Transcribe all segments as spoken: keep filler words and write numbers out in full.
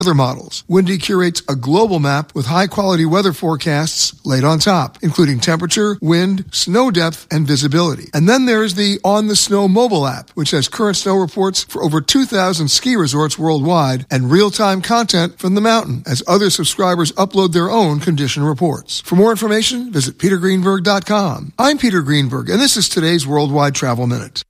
weather models. Windy curates a global map with high-quality weather forecasts laid on top, including temperature, wind, snow depth, and visibility. And then there's the On the Snow mobile app, which has current snow reports for over two thousand ski resorts worldwide and real-time content from the mountain as other subscribers upload their own condition reports. For more information, visit peter greenberg dot com. I'm Peter Greenberg, and this is today's Worldwide Travel Minute.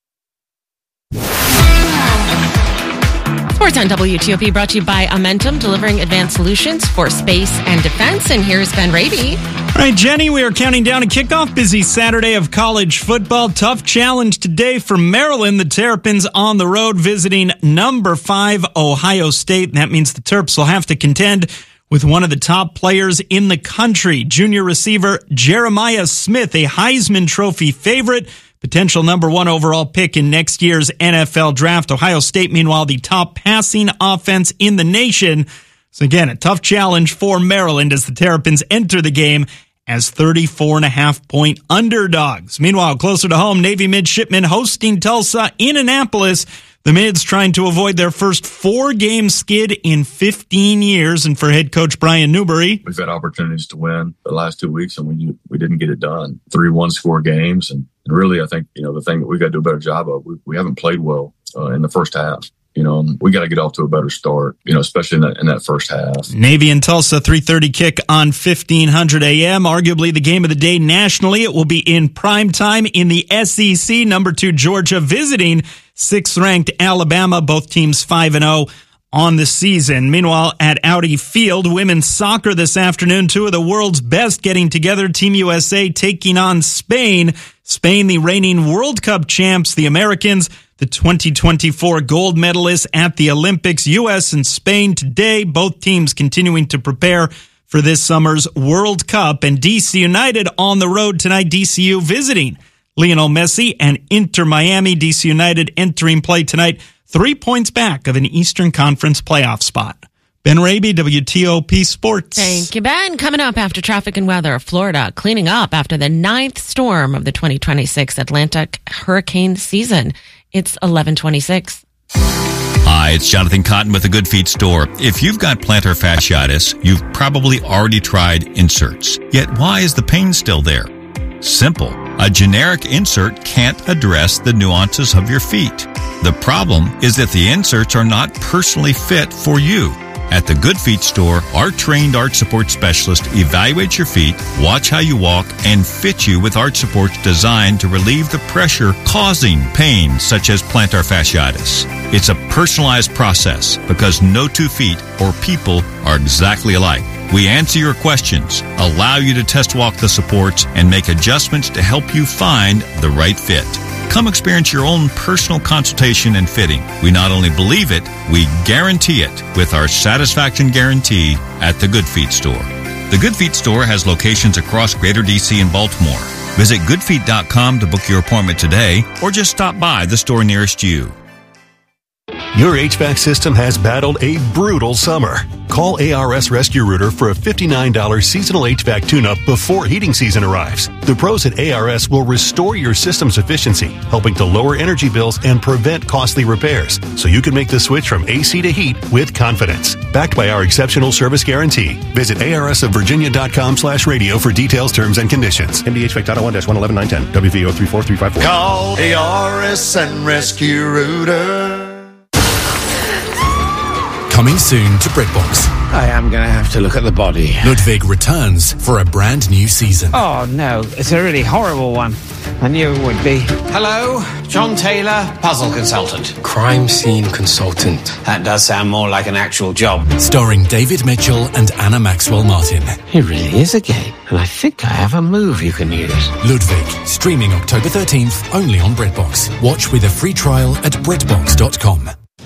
Sports on W T O P brought to you by Amentum, delivering advanced solutions for space and defense. And here's Ben Raby. All right, Jenny, we are counting down a kickoff. Busy Saturday of college football. Tough challenge today for Maryland. The Terrapins on the road visiting number five Ohio State. That means the Terps will have to contend with one of the top players in the country, junior receiver Jeremiah Smith, a Heisman Trophy favorite, potential number one overall pick in next year's N F L draft. Ohio State, meanwhile, the top passing offense in the nation. So again, a tough challenge for Maryland as the Terrapins enter the game as thirty-four and a half point underdogs. Meanwhile, closer to home, Navy midshipmen hosting Tulsa in Annapolis. The Mids trying to avoid their first four-game skid in fifteen years. And for head coach Brian Newbery, we've had opportunities to win the last two weeks, and we we didn't get it done. Three one-score games. And, and really, I think, you know, the thing that we got to do a better job of, we, we haven't played well uh, in the first half. You know, we got to get off to a better start, you know, especially in that, in that first half. Navy and Tulsa, three thirty kick on fifteen hundred A M. Arguably the game of the day nationally. It will be in prime time in the S E C. Number two, Georgia visiting sixth-ranked Alabama. Both teams five and oh on the season. Meanwhile, at Audi Field, women's soccer this afternoon. Two of the world's best getting together. Team U S A taking on Spain. Spain, the reigning World Cup champs. The Americans, the twenty twenty-four gold medalists at the Olympics. U S and Spain today, both teams continuing to prepare for this summer's World Cup. And D C United on the road tonight. D C U visiting Lionel Messi and Inter Miami. D C United entering play tonight, three points back of an Eastern Conference playoff spot. Ben Raby, W T O P Sports. Thank you, Ben. Coming up after traffic and weather, Florida cleaning up after the ninth storm of the twenty twenty-six Atlantic hurricane season. It's eleven twenty-six. Hi, it's Jonathan Cotton with the Good Feet Store. If you've got plantar fasciitis, you've probably already tried inserts. Yet why is the pain still there? Simple. A generic insert can't address the nuances of your feet. The problem is that the inserts are not personally fit for you. At the Good Feet Store, our trained arch support specialist evaluates your feet, watch how you walk, and fit you with arch supports designed to relieve the pressure causing pain such as plantar fasciitis. It's a personalized process because no two feet or people are exactly alike. We answer your questions, allow you to test walk the supports, and make adjustments to help you find the right fit. Come experience your own personal consultation and fitting. We not only believe it, we guarantee it with our satisfaction guarantee at the Good Feet Store. The Good Feet Store has locations across Greater D C and Baltimore. Visit good feet dot com to book your appointment today or just stop by the store nearest you. Your H V A C system has battled a brutal summer. Call A R S Rescue Rooter for a fifty-nine dollars seasonal H V A C tune-up before heating season arrives. The pros at A R S will restore your system's efficiency, helping to lower energy bills and prevent costly repairs, so you can make the switch from A C to heat with confidence. Backed by our exceptional service guarantee. Visit A R S of Virginia dot com slash radio for details, terms, and conditions. M D H V A C Title one dash one eleven nine ten. W V O three four three five four. Call A R S and Rescue Rooter. Coming soon to BritBox. I am going to have to look at the body. Ludwig returns for a brand new season. Oh, no. It's a really horrible one. I knew it would be. Hello, John Taylor, puzzle consultant. Crime scene consultant. That does sound more like an actual job. Starring David Mitchell and Anna Maxwell Martin. It really is a game, and I think I have a move you can use. Ludwig, streaming October thirteenth, only on BritBox. Watch with a free trial at Brit Box dot com.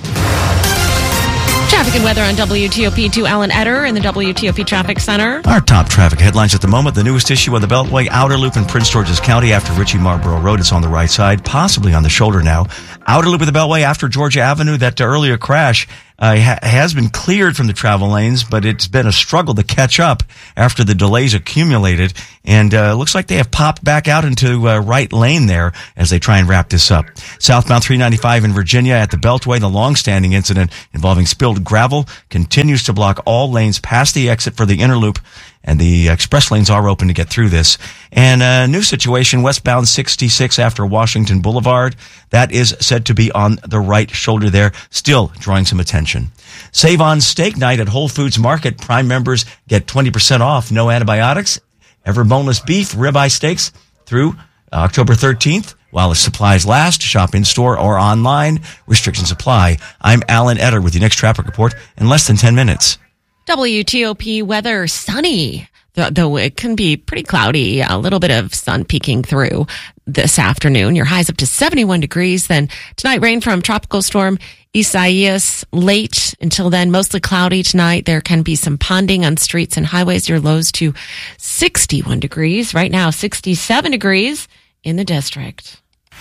Traffic and weather on W T O P to Alan Etter in the W T O P Traffic Center. Our top traffic headlines at the moment. The newest issue on the Beltway outer loop in Prince George's County after Ritchie Marlborough Road. It's on the right side, possibly on the shoulder now. Outer loop of the Beltway after Georgia Avenue, that uh, earlier crash uh, ha- has been cleared from the travel lanes, but it's been a struggle to catch up after the delays accumulated. And uh, looks like they have popped back out into uh, right lane there as they try and wrap this up. Southbound three ninety-five in Virginia at the Beltway, the long-standing incident involving spilled gravel continues to block all lanes past the exit for the inner loop, and the express lanes are open to get through this. And a new situation, westbound sixty-six after Washington Boulevard. That is said to be on the right shoulder there, still drawing some attention. Save on steak night at Whole Foods Market. Prime members get twenty percent off, no antibiotics, ever boneless beef, ribeye steaks through October thirteenth. While the supplies last, shop in store or online. Restrictions apply. I'm Alan Etter with your next traffic report in less than ten minutes. W T O P weather, sunny, though it can be pretty cloudy. A little bit of sun peeking through this afternoon. Your highs up to seventy-one degrees. Then tonight, rain from tropical storm Isaias late. Until then, mostly cloudy tonight. There can be some ponding on streets and highways. Your lows to sixty-one degrees. Right now, sixty-seven degrees in the district.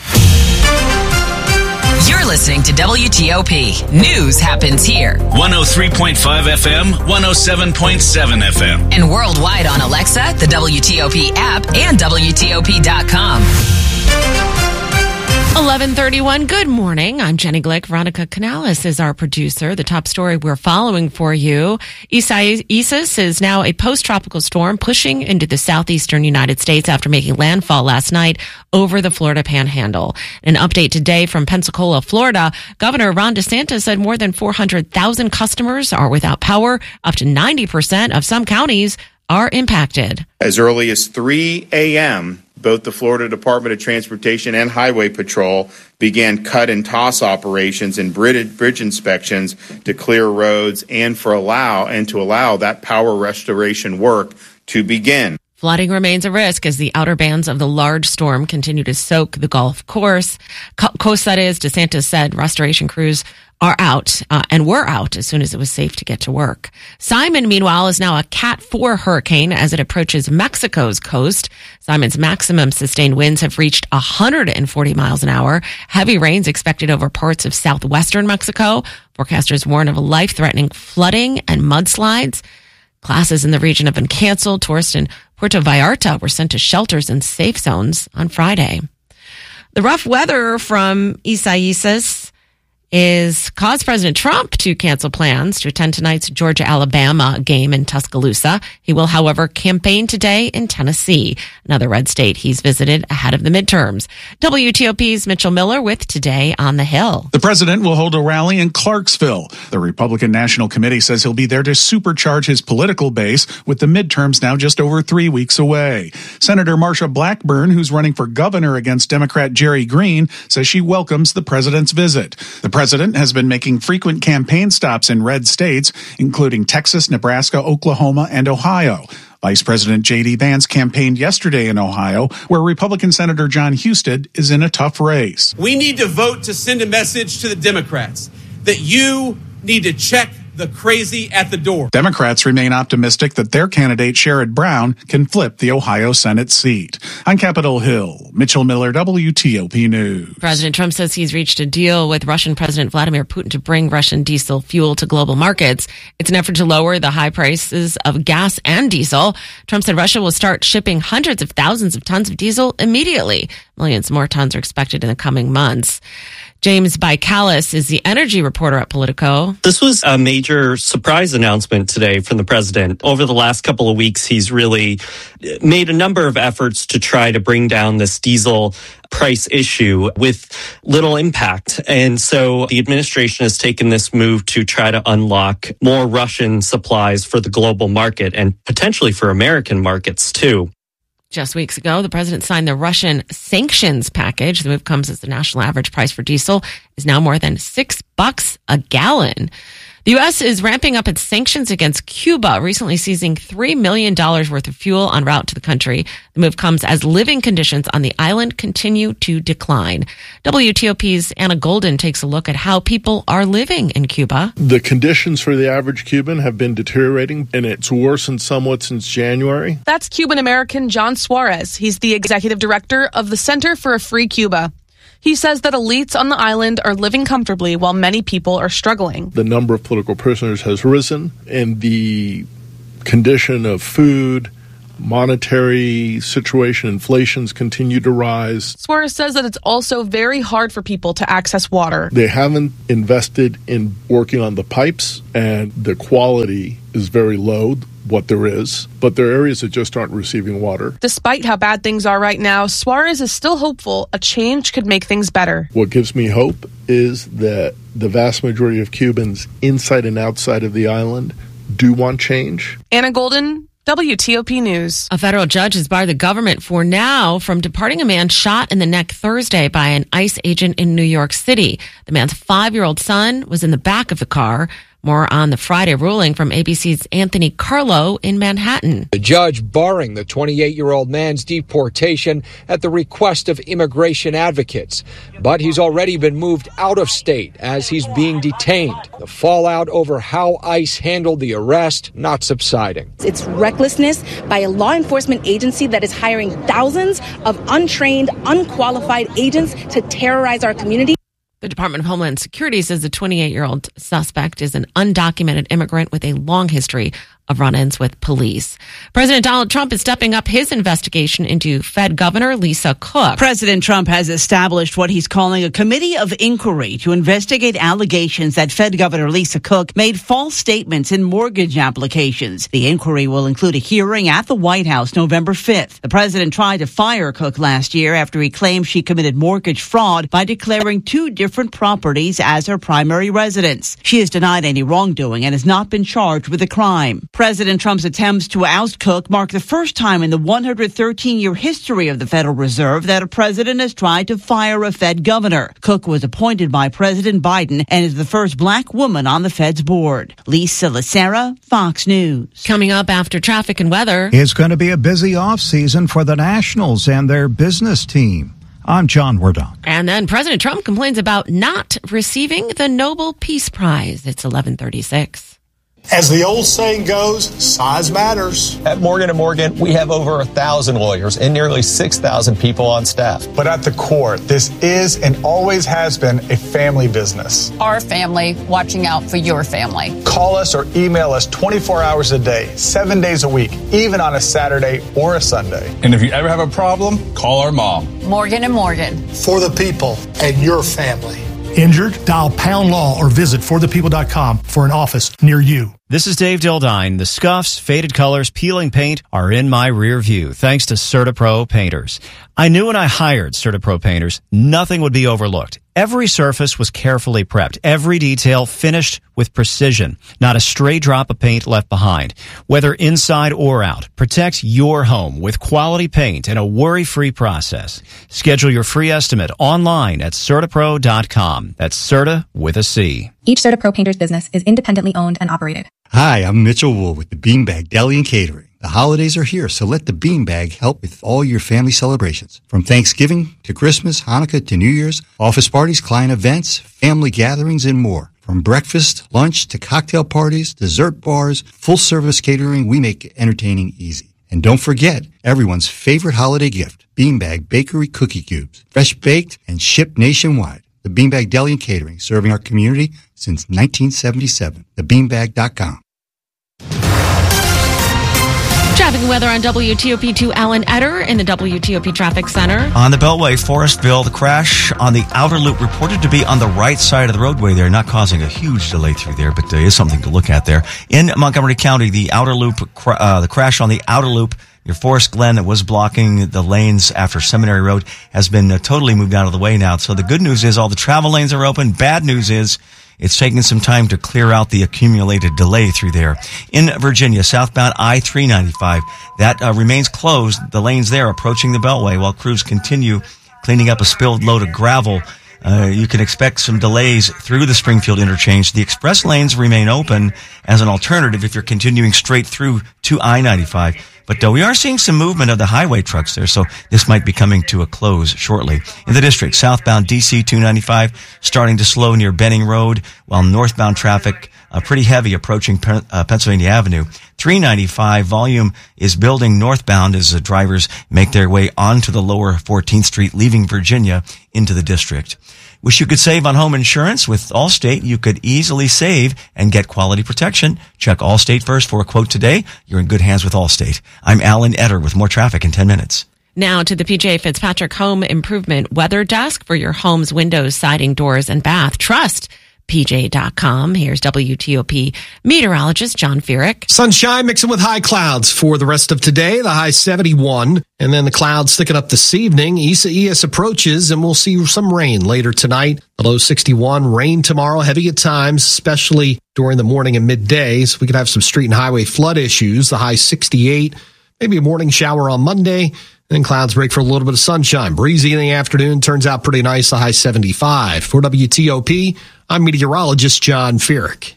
You're listening to W T O P. News happens here. one oh three point five F M, one oh seven point seven F M. And worldwide on Alexa, the W T O P app, and W T O P dot com. eleven thirty-one. Good morning. I'm Jenny Glick. Veronica Canales is our producer. The top story we're following for you. Isaias is now a post-tropical storm pushing into the southeastern United States after making landfall last night over the Florida Panhandle. An update today from Pensacola, Florida. Governor Ron DeSantis said more than four hundred thousand customers are without power. Up to ninety percent of some counties are impacted. As early as three a.m., both the Florida Department of Transportation and Highway Patrol began cut and toss operations and bridge inspections to clear roads and for allow and to allow that power restoration work to begin. Flooding remains a risk as the outer bands of the large storm continue to soak the Gulf course. Coast, that is, DeSantis said restoration crews are out uh, and were out as soon as it was safe to get to work. Simon, meanwhile, is now a Cat four hurricane as it approaches Mexico's coast. Simon's maximum sustained winds have reached one hundred forty miles an hour. Heavy rains expected over parts of southwestern Mexico. Forecasters warn of life-threatening flooding and mudslides. Classes in the region have been canceled. Tourists in Puerto Vallarta were sent to shelters and safe zones on Friday. The rough weather from Isaias is caused President Trump to cancel plans to attend tonight's Georgia-Alabama game in Tuscaloosa. He will, however, campaign today in Tennessee, another red state he's visited ahead of the midterms. W T O P's Mitchell Miller with Today on the Hill. The president will hold a rally in Clarksville. The Republican National Committee says he'll be there to supercharge his political base with the midterms now just over three weeks away. Senator Marsha Blackburn, who's running for governor against Democrat Jerry Green, says she welcomes the president's visit. The The president has been making frequent campaign stops in red states, including Texas, Nebraska, Oklahoma, and Ohio. Vice President J D Vance campaigned yesterday in Ohio, where Republican Senator John Husted is in a tough race. We need to vote to send a message to the Democrats that you need to check the crazy at the door. Democrats remain optimistic that their candidate, Sherrod Brown, can flip the Ohio Senate seat. On Capitol Hill, Mitchell Miller, W T O P News. President Trump says he's reached a deal with Russian President Vladimir Putin to bring Russian diesel fuel to global markets. It's an effort to lower the high prices of gas and diesel. Trump said Russia will start shipping hundreds of thousands of tons of diesel immediately. Millions more tons are expected in the coming months. James Bikalis is the energy reporter at Politico. This was a major surprise announcement today from the president. Over the last couple of weeks, he's really made a number of efforts to try to bring down this diesel price issue with little impact. And so the administration has taken this move to try to unlock more Russian supplies for the global market and potentially for American markets too. Just weeks ago, the president signed the Russian sanctions package. The move comes as the national average price for diesel is now more than six bucks a gallon. The U S is ramping up its sanctions against Cuba, recently seizing three million dollars worth of fuel en route to the country. The move comes as living conditions on the island continue to decline. W T O P's Anna Golden takes a look at how people are living in Cuba. The conditions for the average Cuban have been deteriorating, and it's worsened somewhat since January. That's Cuban-American John Suarez. He's the executive director of the Center for a Free Cuba. He says that elites on the island are living comfortably while many people are struggling. The number of political prisoners has risen, and the condition of food, monetary situation, inflation's continue to rise. Suarez says that it's also very hard for people to access water. They haven't invested in working on the pipes, and the quality is very low, what there is, but there are areas that just aren't receiving water. Despite how bad things are right now, Suarez is still hopeful a change could make things better. What gives me hope is that the vast majority of Cubans inside and outside of the island do want change. Anna Golden, W T O P News. A federal judge has barred the government for now from deporting a man shot in the neck Thursday by an ICE agent in New York City. The man's five-year-old son was in the back of the car. More on the Friday ruling from A B C's Anthony Carlo in Manhattan. The judge barring the twenty-eight-year-old man's deportation at the request of immigration advocates. But he's already been moved out of state as he's being detained. The fallout over how ICE handled the arrest not subsiding. It's recklessness by a law enforcement agency that is hiring thousands of untrained, unqualified agents to terrorize our community. The Department of Homeland Security says the twenty-eight-year-old suspect is an undocumented immigrant with a long history of run-ins with police. President Donald Trump is stepping up his investigation into Fed Governor Lisa Cook. President Trump has established what he's calling a committee of inquiry to investigate allegations that Fed Governor Lisa Cook made false statements in mortgage applications. The inquiry will include a hearing at the White House November fifth. The president tried to fire Cook last year after he claimed she committed mortgage fraud by declaring two different properties as her primary residence. She has denied any wrongdoing and has not been charged with a crime. President Trump's attempts to oust Cook mark the first time in the one hundred thirteen year history of the Federal Reserve that a president has tried to fire a Fed governor. Cook was appointed by President Biden and is the first black woman on the Fed's board. Lisa Lacera, Fox News. Coming up after traffic and weather. It's going to be a busy off season for the Nationals and their business team. I'm John Wardon. And then President Trump complains about not receiving the Nobel Peace Prize. It's eleven thirty-six. As the old saying goes, size matters. At Morgan and Morgan, we have over a thousand lawyers and nearly six thousand people on staff. But at the core, this is and always has been a family business. Our family watching out for your family. Call us or email us twenty-four hours a day, seven days a week, even on a Saturday or a Sunday. And if you ever have a problem, call our mom. Morgan and Morgan. For the people and your family. Injured? Dial Pound Law or visit for the people dot com for an office near you. This is Dave Dildine. The scuffs, faded colors, peeling paint are in my rear view thanks to CertaPro painters. I knew when I hired CertaPro painters, nothing would be overlooked. Every surface was carefully prepped, every detail finished with precision, not a stray drop of paint left behind. Whether inside or out, protect your home with quality paint and a worry-free process. Schedule your free estimate online at Certapro dot com. That's Certa with a C. Each CertaPro painter's business is independently owned and operated. Hi, I'm Mitchell Wool with the Beanbag Deli and Catering. The holidays are here, so let the Beanbag help with all your family celebrations. From Thanksgiving to Christmas, Hanukkah to New Year's, office parties, client events, family gatherings, and more. From breakfast, lunch, to cocktail parties, dessert bars, full-service catering, we make entertaining easy. And don't forget, everyone's favorite holiday gift, Beanbag Bakery Cookie Cubes. Fresh baked and shipped nationwide. The Beanbag Deli and Catering, serving our community since nineteen seventy-seven. the beanbag dot com. Traffic and weather on W T O P two, Alan Etter in the W T O P Traffic Center. On the Beltway, Forestville, the crash on the outer loop reported to be on the right side of the roadway there, not causing a huge delay through there, but there is something to look at there. In Montgomery County, the outer loop, uh, the crash on the outer loop near Forest Glen that was blocking the lanes after Seminary Road has been uh, totally moved out of the way now. So the good news is all the travel lanes are open. Bad news is it's taking some time to clear out the accumulated delay through there. In Virginia, southbound I three ninety-five, that uh, remains closed. The lanes there approaching the Beltway while crews continue cleaning up a spilled load of gravel. Uh, you can expect some delays through the Springfield interchange. The express lanes remain open as an alternative if you're continuing straight through to I ninety-five. But uh, we are seeing some movement of the highway trucks there, so this might be coming to a close shortly. In the district, southbound D C two ninety-five starting to slow near Benning Road, while northbound traffic uh, pretty heavy approaching Pen- uh, Pennsylvania Avenue. three ninety-five volume is building northbound as the drivers make their way onto the lower fourteenth Street, leaving Virginia into the district. Wish you could save on home insurance? With Allstate, you could easily save and get quality protection. Check Allstate first for a quote today. You're in good hands with Allstate. I'm Alan Etter with more traffic in ten minutes. Now to the P J Fitzpatrick Home Improvement Weather Desk for your home's windows, siding, doors, and bath. Trust P J dot com. Here's W T O P meteorologist John Feerick. Sunshine mixing with high clouds for the rest of today. The high seventy-one. And then the clouds thicken up this evening. Isaias approaches and we'll see some rain later tonight. The low sixty-one. Rain tomorrow, heavy at times, especially during the morning and midday. So we could have some street and highway flood issues. The high sixty-eight. Maybe a morning shower on Monday. Then clouds break for a little bit of sunshine. Breezy in the afternoon. Turns out pretty nice. The high seventy-five. For W T O P, I'm meteorologist John Feerick.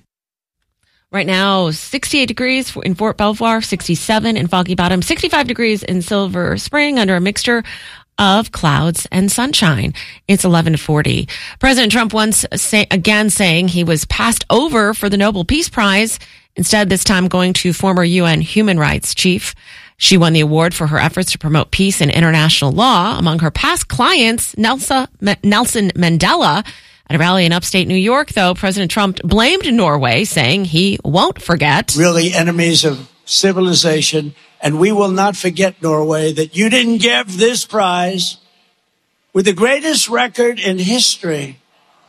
Right now, sixty-eight degrees in Fort Belvoir, sixty-seven in Foggy Bottom, sixty-five degrees in Silver Spring under a mixture of clouds and sunshine. It's eleven forty. President Trump once say, again saying he was passed over for the Nobel Peace Prize. Instead, this time going to former U N human rights chief. She won the award for her efforts to promote peace and international law. Among her past clients, Nelson Mandela. At a rally in upstate New York, though, President Trump blamed Norway, saying he won't forget. Really enemies of civilization, and we will not forget, Norway, that you didn't give this prize with the greatest record in history,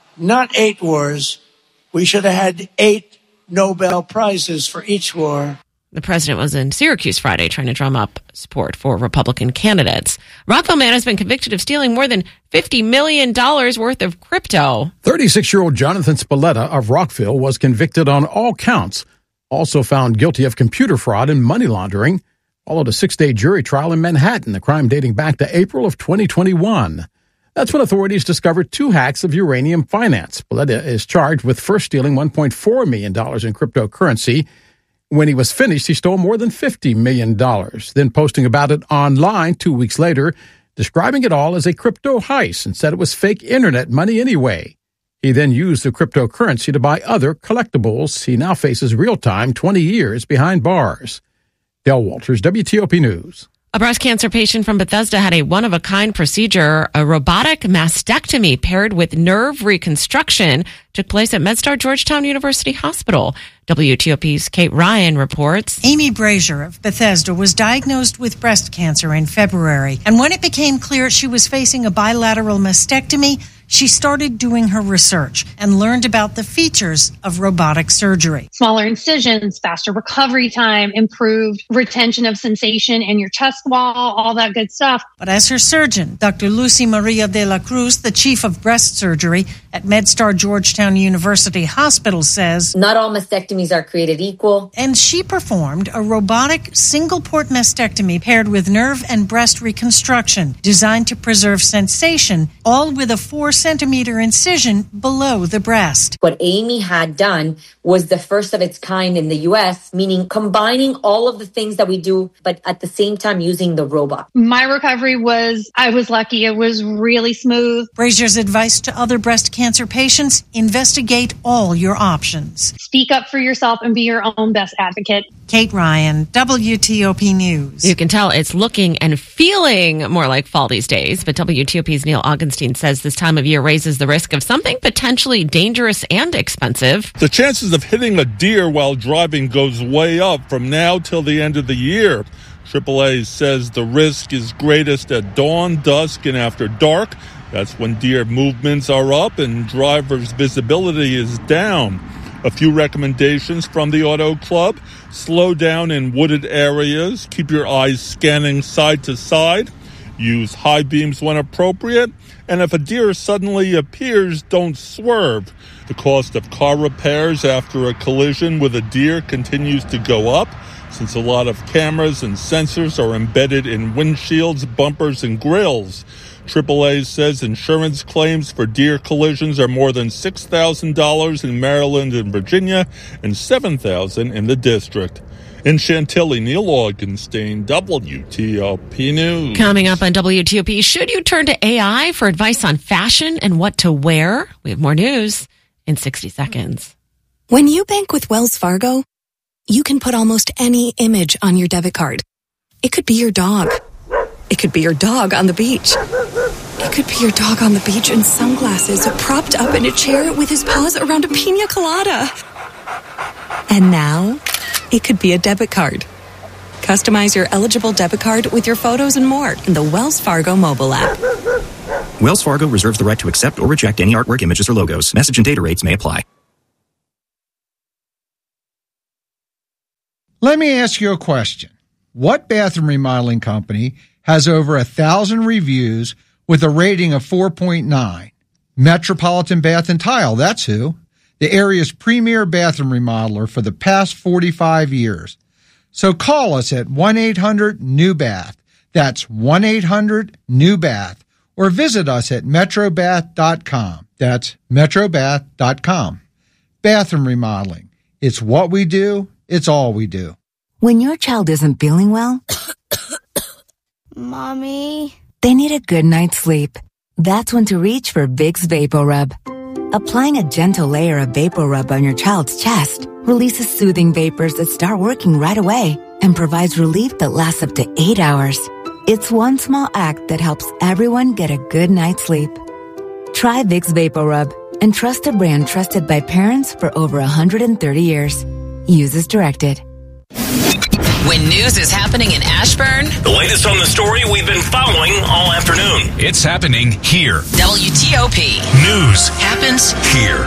not eight wars. We should have had eight Nobel Prizes for each war. The president was in Syracuse Friday trying to drum up support for Republican candidates. Rockville man has been convicted of stealing more than fifty million dollars worth of crypto. thirty-six-year-old Jonathan Spalletta of Rockville was convicted on all counts, also found guilty of computer fraud and money laundering, followed a six-day jury trial in Manhattan, the crime dating back to April of twenty twenty-one. That's when authorities discovered two hacks of uranium finance. Spalletta is charged with first stealing one point four million dollars in cryptocurrency. When he was finished, he stole more than fifty million dollars, then posting about it online two weeks later, describing it all as a crypto heist and said it was fake internet money anyway. He then used the cryptocurrency to buy other collectibles. He now faces real time twenty years behind bars. Del Walters, W T O P News. A breast cancer patient from Bethesda had a one-of-a-kind procedure. A robotic mastectomy paired with nerve reconstruction took place at MedStar Georgetown University Hospital. W T O P's Kate Ryan reports. Amy Brazier of Bethesda was diagnosed with breast cancer in February, and when it became clear she was facing a bilateral mastectomy, she started doing her research and learned about the features of robotic surgery. Smaller incisions, faster recovery time, improved retention of sensation in your chest wall, all that good stuff. But as her surgeon, Doctor Lucy Maria de la Cruz, the chief of breast surgery at MedStar Georgetown University Hospital, says, not all mastectomies are created equal. And she performed a robotic single-port mastectomy paired with nerve and breast reconstruction designed to preserve sensation, all with a four centimeter incision below the breast. What Amy had done was the first of its kind in the U S, meaning combining all of the things that we do, but at the same time using the robot. My recovery was, I was lucky. It was really smooth. Brazier's advice to other breast cancer patients: investigate all your options. Speak up for yourself and be your own best advocate. Kate Ryan, W T O P News. You can tell it's looking and feeling more like fall these days, but W T O P's Neil Augenstein says this time of year raises the risk of something potentially dangerous and expensive. The chances of hitting a deer while driving goes way up from now till the end of the year. triple A says the risk is greatest at dawn, dusk, and after dark. That's when deer movements are up and drivers' visibility is down. A few recommendations from the Auto Club: slow down in wooded areas, keep your eyes scanning side to side, use high beams when appropriate, and if a deer suddenly appears, don't swerve. The cost of car repairs after a collision with a deer continues to go up, since a lot of cameras and sensors are embedded in windshields, bumpers, and grills. triple A says insurance claims for deer collisions are more than six thousand dollars in Maryland and Virginia and seven thousand dollars in the district. In Chantilly, Neil Augenstein, W T O P News. Coming up on W T O P, should you turn to A I for advice on fashion and what to wear? We have more news in sixty seconds. When you bank with Wells Fargo, you can put almost any image on your debit card. It could be your dog. It could be your dog on the beach. It could be your dog on the beach in sunglasses, propped up in a chair with his paws around a pina colada. And now, it could be a debit card. Customize your eligible debit card with your photos and more in the Wells Fargo mobile app. Wells Fargo reserves the right to accept or reject any artwork, images, or logos. Message and data rates may apply. Let me ask you a question. What bathroom remodeling company has over a thousand reviews with a rating of four point nine? Metropolitan Bath and Tile, that's who. The area's premier bathroom remodeler for the past forty-five years. So call us at one eight hundred new bath. That's one eight hundred new bath. Or visit us at metro bath dot com. That's metro bath dot com. Bathroom remodeling. It's what we do. It's all we do. When your child isn't feeling well, Mommy, they need a good night's sleep. That's when to reach for Vicks VapoRub. Applying a gentle layer of VapoRub on your child's chest releases soothing vapors that start working right away and provides relief that lasts up to eight hours. It's one small act that helps everyone get a good night's sleep. Try Vicks VapoRub and trust a brand trusted by parents for over one hundred thirty years. Use as directed. When news is happening in Ashburn, the latest on the story we've been following all afternoon. It's happening here. W T O P. News happens here.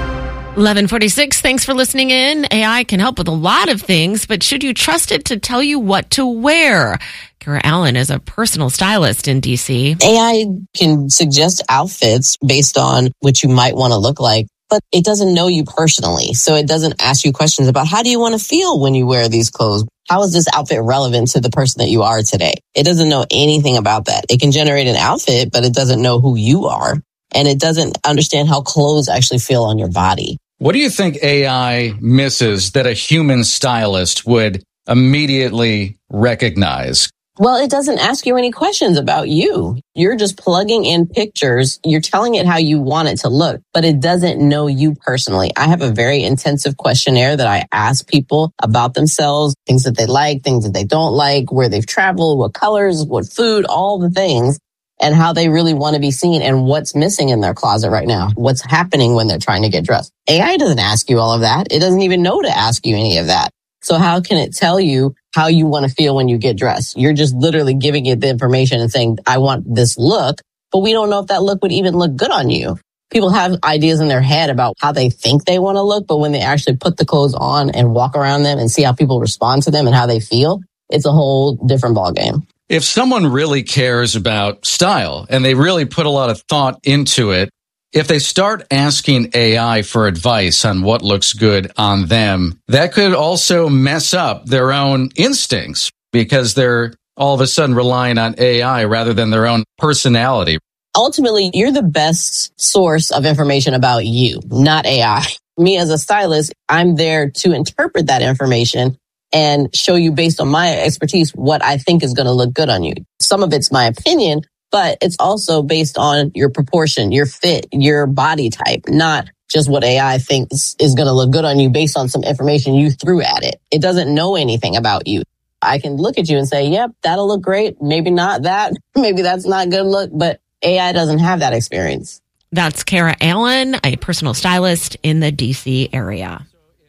eleven forty-six, thanks for listening in. A I can help with a lot of things, but should you trust it to tell you what to wear? Kara Allen is a personal stylist in D C. A I can suggest outfits based on what you might want to look like, but it doesn't know you personally. So it doesn't ask you questions about how do you want to feel when you wear these clothes? How is this outfit relevant to the person that you are today? It doesn't know anything about that. It can generate an outfit, but it doesn't know who you are. And it doesn't understand how clothes actually feel on your body. What do you think A I misses that a human stylist would immediately recognize? Well, it doesn't ask you any questions about you. You're just plugging in pictures. You're telling it how you want it to look, but it doesn't know you personally. I have a very intensive questionnaire that I ask people about themselves, things that they like, things that they don't like, where they've traveled, what colors, what food, all the things, and how they really want to be seen and what's missing in their closet right now, what's happening when they're trying to get dressed. A I doesn't ask you all of that. It doesn't even know to ask you any of that. So how can it tell you how you want to feel when you get dressed? You're just literally giving it the information and saying, I want this look, but we don't know if that look would even look good on you. People have ideas in their head about how they think they want to look, but when they actually put the clothes on and walk around them and see how people respond to them and how they feel, it's a whole different ballgame. If someone really cares about style and they really put a lot of thought into it, if they start asking A I for advice on what looks good on them, that could also mess up their own instincts because they're all of a sudden relying on A I rather than their own personality. Ultimately, you're the best source of information about you, not A I. Me as a stylist, I'm there to interpret that information and show you based on my expertise what I think is going to look good on you. Some of it's my opinion, but it's also based on your proportion, your fit, your body type, not just what A I thinks is going to look good on you based on some information you threw at it. It doesn't know anything about you. I can look at you and say, yep, that'll look great. Maybe not that. Maybe that's not good look, but A I doesn't have that experience. That's Kara Allen, a personal stylist in the D C area.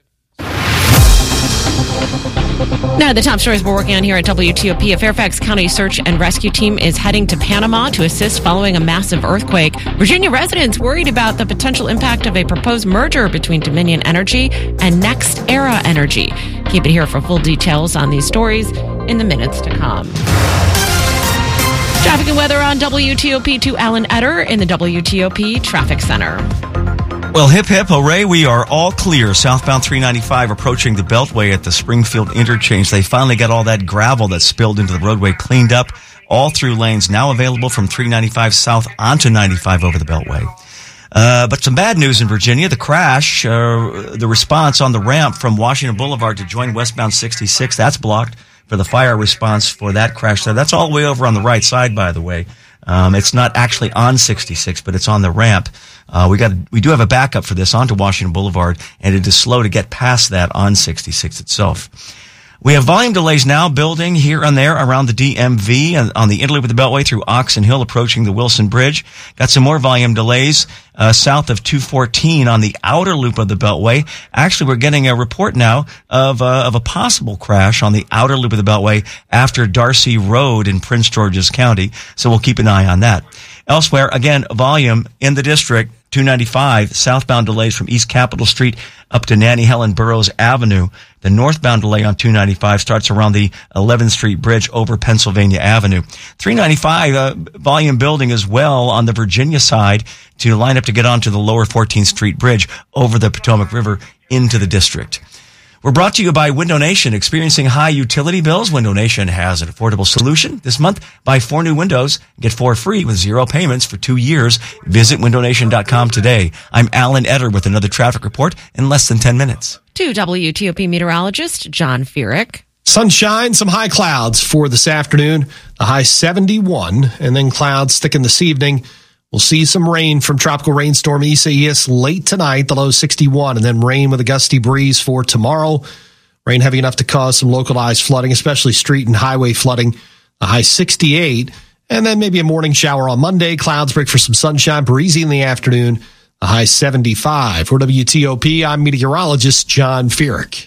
Now, the top stories we're working on here at W T O P. A Fairfax County search and rescue team is heading to Panama to assist following a massive earthquake. Virginia residents worried about the potential impact of a proposed merger between Dominion Energy and NextEra Energy. Keep it here for full details on these stories in the minutes to come. Traffic and weather on W T O P to Alan Etter in the W T O P Traffic Center. Well, hip, hip, hooray, we are all clear. Southbound three ninety-five approaching the Beltway at the Springfield interchange. They finally got all that gravel that spilled into the roadway cleaned up. All through lanes now available from three ninety-five south onto ninety-five over the Beltway. Uh, but some bad news in Virginia. The crash, uh, the response on the ramp from Washington Boulevard to join westbound sixty-six, that's blocked for the fire response for that crash there. That's all the way over on the right side, by the way. Um, it's not actually on sixty-six, but it's on the ramp. Uh, we got, we do have a backup for this onto Washington Boulevard, and it is slow to get past that on sixty-six itself. We have volume delays now building here and there around the D M V and on the interloop of the Beltway through Oxon Hill approaching the Wilson Bridge. Got some more volume delays uh, south of two fourteen on the outer loop of the Beltway. Actually, we're getting a report now of uh, of a possible crash on the outer loop of the Beltway after Darcy Road in Prince George's County. So we'll keep an eye on that. Elsewhere, again, volume in the district, two ninety-five, southbound delays from East Capitol Street up to Nanny Helen Burroughs Avenue. The northbound delay on two ninety-five starts around the eleventh Street Bridge over Pennsylvania Avenue. three ninety-five, uh, volume building as well on the Virginia side to line up to get onto the lower fourteenth Street Bridge over the Potomac River into the district. We're brought to you by Window Nation. Experiencing high utility bills? Window Nation has an affordable solution. This month, buy four new windows, get four free with zero payments for two years. Visit window nation dot com today. I'm Alan Etter with another traffic report in less than ten minutes. To W T O P meteorologist John Feerick. Sunshine, some high clouds for this afternoon. The high seventy-one, and then clouds thicken this evening. We'll see some rain from tropical rainstorm Isaias late tonight, the low sixty-one, and then rain with a gusty breeze for tomorrow. Rain heavy enough to cause some localized flooding, especially street and highway flooding, the high sixty-eight, and then maybe a morning shower on Monday. Clouds break for some sunshine, breezy in the afternoon, the high seventy-five. For W T O P, I'm meteorologist John Feerick.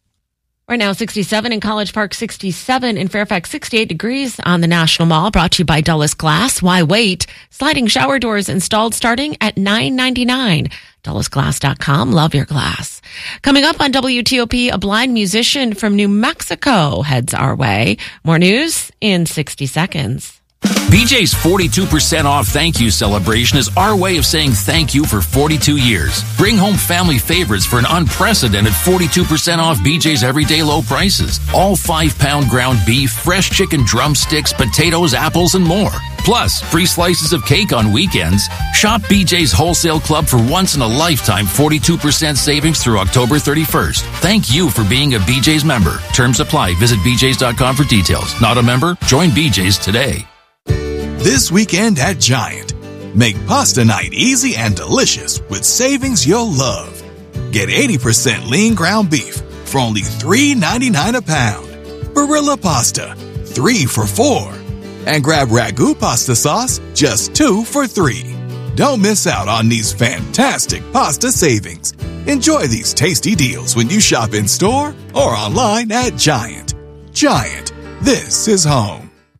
Right now, sixty-seven in College Park, sixty-seven in Fairfax, sixty-eight degrees on the National Mall. Brought to you by Dulles Glass. Why wait? Sliding shower doors installed starting at nine ninety-nine. Dulles Glass dot com. Love your glass. Coming up on W T O P, a blind musician from New Mexico heads our way. More news in sixty seconds. B J's forty-two percent off thank you celebration is our way of saying thank you for forty-two years. Bring home family favorites for an unprecedented forty-two percent off B J's everyday low prices. All five pound ground beef, fresh chicken drumsticks, potatoes, apples, and more. Plus, free slices of cake on weekends. Shop B J's Wholesale Club for once in a lifetime forty-two percent savings through October thirty-first. Thank you for being a B J's member. Terms apply. Visit b j's dot com for details. Not a member? Join B J's today. This weekend at Giant, make pasta night easy and delicious with savings you'll love. Get eighty percent lean ground beef for only three ninety-nine a pound. Barilla pasta, three for four. And grab Ragu pasta sauce, just two for three. Don't miss out on these fantastic pasta savings. Enjoy these tasty deals when you shop in store or online at Giant. Giant, this is home.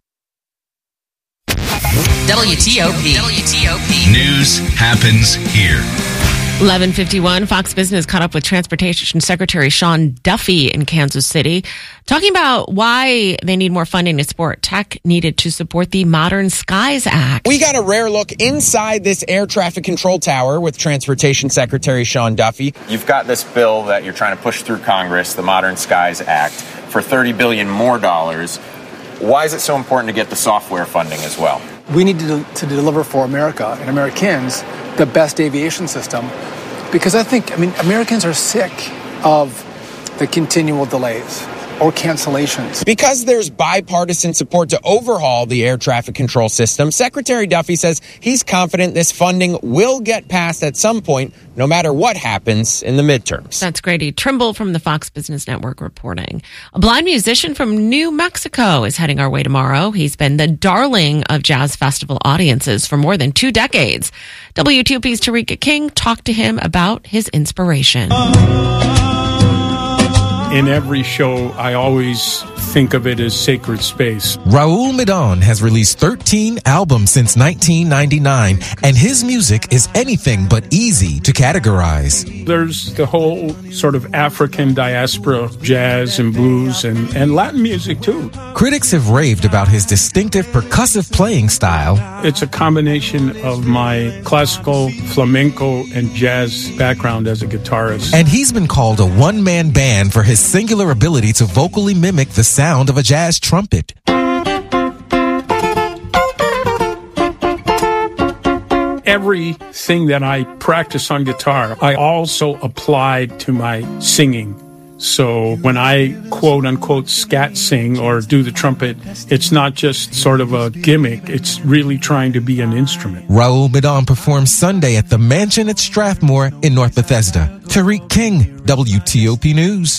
W T O P. W T O P. News happens here. eleven fifty-one, Fox Business caught up with Transportation Secretary Sean Duffy in Kansas City, talking about why they need more funding to support tech needed to support the Modern Skies Act. We got a rare look inside this air traffic control tower with Transportation Secretary Sean Duffy. You've got this bill that you're trying to push through Congress, the Modern Skies Act, for thirty billion dollars more dollars. Why is it so important to get the software funding as well? We need to, to deliver for America and Americans the best aviation system, because I think, I mean, Americans are sick of the continual delays or cancellations. Because there's bipartisan support to overhaul the air traffic control system, Secretary Duffy says he's confident this funding will get passed at some point, no matter what happens in the midterms. That's Grady Trimble from the Fox Business Network reporting. A blind musician from New Mexico is heading our way tomorrow. He's been the darling of jazz festival audiences for more than two decades. W T O P's Tarika King talked to him about his inspiration. In every show, I always think of it as sacred space. Raul Midon has released thirteen albums since nineteen ninety-nine, and his music is anything but easy to categorize. There's the whole sort of African diaspora of jazz and blues and, and Latin music, too. Critics have raved about his distinctive percussive playing style. It's a combination of my classical, flamenco, and jazz background as a guitarist. And he's been called a one-man band for his singular ability to vocally mimic the sound of a jazz trumpet. Everything that I practice on guitar, I also applied to my singing. So when I quote unquote scat sing or do the trumpet, it's not just sort of a gimmick. It's really trying to be an instrument. Raul Madon performs Sunday at the Mansion at Strathmore in North Bethesda. Tariq King, W T O P News.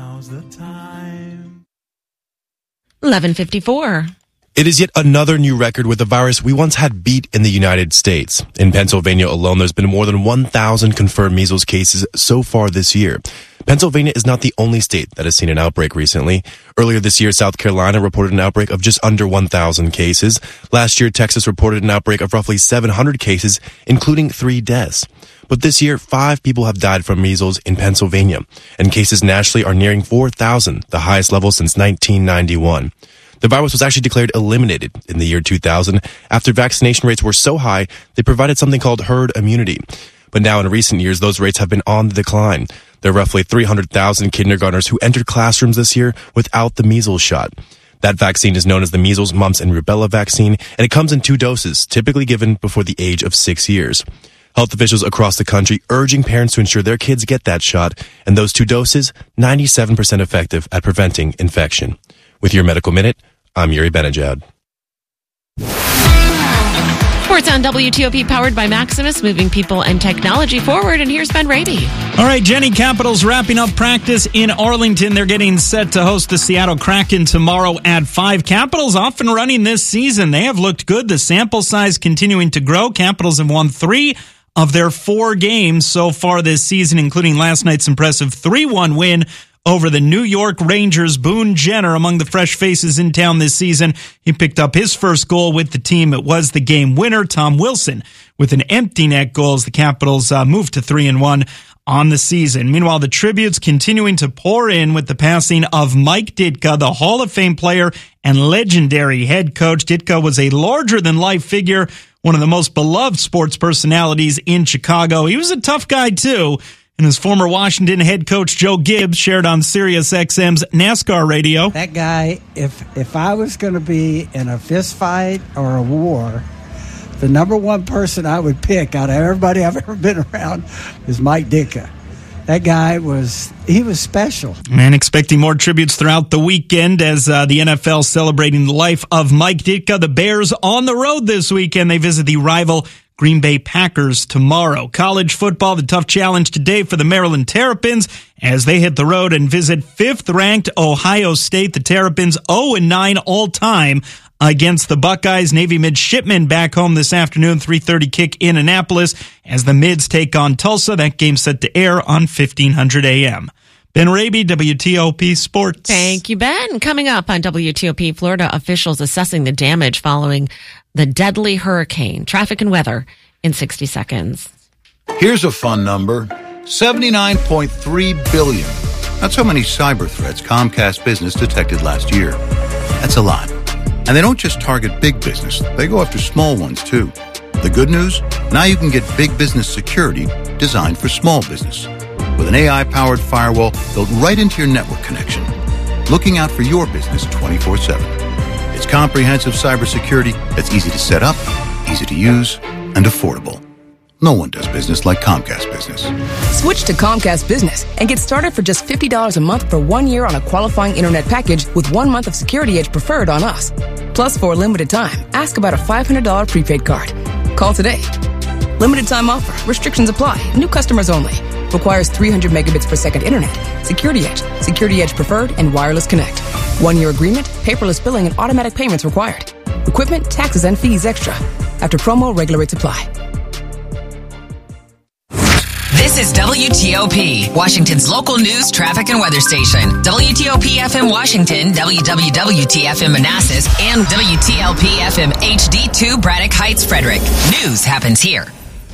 eleven fifty-four. It is yet another new record with a virus we once had beat in the United States. In Pennsylvania alone, there's been more than one thousand confirmed measles cases so far this year. Pennsylvania is not the only state that has seen an outbreak recently. Earlier this year, South Carolina reported an outbreak of just under one thousand cases. Last year, Texas reported an outbreak of roughly seven hundred cases, including three deaths. But this year, five people have died from measles in Pennsylvania, and cases nationally are nearing four thousand, the highest level since nineteen ninety-one. The virus was actually declared eliminated in the year two thousand after vaccination rates were so high they provided something called herd immunity. But now in recent years, those rates have been on the decline. There are roughly three hundred thousand kindergartners who entered classrooms this year without the measles shot. That vaccine is known as the measles, mumps, and rubella vaccine, and it comes in two doses, typically given before the age of six years. Health officials across the country urging parents to ensure their kids get that shot, and those two doses, ninety-seven percent effective at preventing infection. With your Medical Minute, I'm Yuri Benajad. Sports on W T O P, powered by Maximus, moving people and technology forward. And here's Ben Raby. All right, Jenny, Capitals wrapping up practice in Arlington. They're getting set to host the Seattle Kraken tomorrow at five. Capitals off and running this season. They have looked good. The sample size continuing to grow. Capitals have won three of their four games so far this season, including last night's impressive three one win over the New York Rangers. Boone Jenner among the fresh faces in town this season. He picked up his first goal with the team. It was the game winner. Tom Wilson with an empty net goal as the Capitals uh, moved to three and one on the season. Meanwhile, the tributes continuing to pour in with the passing of Mike Ditka, the Hall of Fame player and legendary head coach. Ditka was a larger-than-life figure, one of the most beloved sports personalities in Chicago. He was a tough guy, too. And his former Washington head coach Joe Gibbs shared on Sirius X M's NASCAR radio. That guy, if if I was going to be in a fist fight or a war, the number one person I would pick out of everybody I've ever been around is Mike Ditka. That guy was, he was special. And expecting more tributes throughout the weekend as uh, the N F L celebrating the life of Mike Ditka. The Bears on the road this weekend. They visit the rival Green Bay Packers tomorrow. College football, the tough challenge today for the Maryland Terrapins as they hit the road and visit fifth-ranked Ohio State. The Terrapins oh and nine all-time against the Buckeyes. Navy Midshipmen back home this afternoon, three thirty kick in Annapolis as the Mids take on Tulsa. That game set to air on fifteen hundred A M. Ben Raby, W T O P Sports. Thank you, Ben. Coming up on W T O P, Florida officials assessing the damage following the deadly hurricane. Traffic and weather in sixty seconds. Here's a fun number, seventy-nine point three billion. That's how many cyber threats Comcast Business detected last year. That's a lot. And they don't just target big business, they go after small ones too. The good news? Now you can get big business security designed for small business. With an A I-powered firewall built right into your network connection, looking out for your business twenty-four seven. It's comprehensive cybersecurity that's easy to set up, easy to use, and affordable. No one does business like Comcast Business. Switch to Comcast Business and get started for just fifty dollars a month for one year on a qualifying internet package with one month of Security Edge Preferred on us. Plus, for a limited time, ask about a five hundred dollars prepaid card. Call today. Limited time offer. Restrictions apply. New customers only. Requires three hundred megabits per second internet. Security Edge, Security Edge Preferred, and Wireless Connect. One-year agreement, paperless billing, and automatic payments required. Equipment, taxes, and fees extra. After promo, regular rates apply. This is W T O P, Washington's local news, traffic, and weather station. W T O P F M Washington, W W W T F M Manassas, and W T L P F M H D two Braddock Heights, Frederick. News happens here.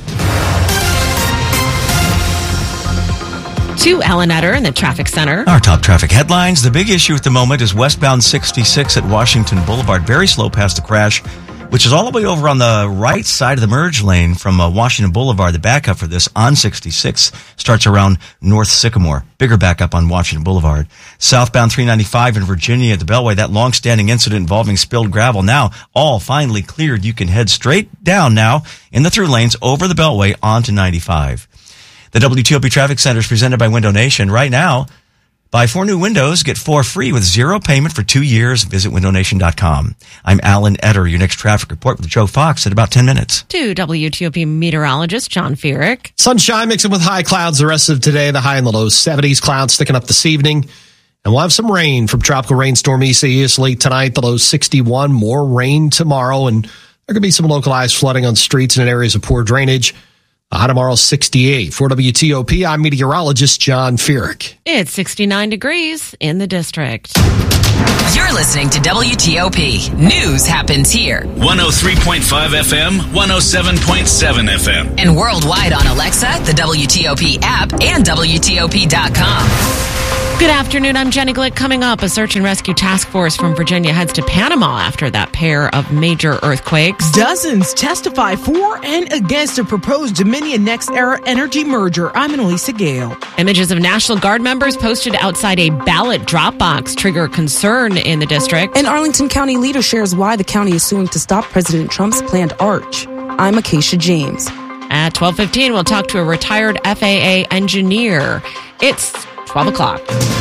To Alan Etter in the traffic center. Our top traffic headlines. The big issue at the moment is westbound sixty-six at Washington Boulevard. Very slow past the crash, which is all the way over on the right side of the merge lane from uh, Washington Boulevard. The backup for this on sixty-six starts around North Sycamore. Bigger backup on Washington Boulevard. Southbound three ninety-five in Virginia at the Beltway. That long-standing incident involving spilled gravel now all finally cleared. You can head straight down now in the through lanes over the Beltway onto ninety-five. The W T O P Traffic Center is presented by Window Nation. Right now, Buy four new windows, get four free with zero payment for two years. Visit window nation dot com. I'm Alan Etter, your next traffic report with Joe Fox in about ten minutes. To W T O P meteorologist John Feerick. Sunshine mixing with high clouds the rest of today. The high in the low seventies. Clouds sticking up this evening. And we'll have some rain from tropical rainstorm Isaias late tonight. The low sixty-one. More rain tomorrow. And there could be some localized flooding on streets and in areas of poor drainage. The high tomorrow sixty-eight. For W T O P, I'm meteorologist John Feerick. It's sixty-nine degrees in the district. You're listening to W T O P. News happens here. one oh three point five F M, one oh seven point seven F M. And worldwide on Alexa, the W T O P app, and W T O P dot com. Good afternoon. I'm Jenny Glick. Coming up, a search and rescue task force from Virginia heads to Panama after that pair of major earthquakes. Dozens testify for and against a proposed Dominion NextEra energy merger. I'm Annalisa Gale. Images of National Guard members posted outside a ballot drop box trigger concern in the district. An Arlington County leader shares why the county is suing to stop President Trump's planned arch. I'm Acacia James. At twelve fifteen, we'll talk to a retired F A A engineer. It's twelve o'clock.